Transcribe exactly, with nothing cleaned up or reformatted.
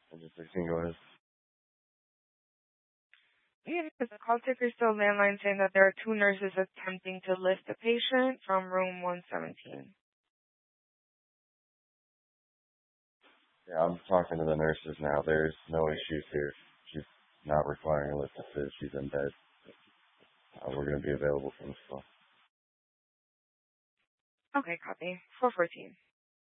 And just sixteen, go ahead. Yeah, because the call taker still landline saying that there are two nurses attempting to lift a patient from room one seventeen. Yeah, I'm talking to the nurses now. There's no issues here. She's not requiring a lift assist. She's in bed. Uh, we're going to be available from this call. Okay, copy. four fourteen.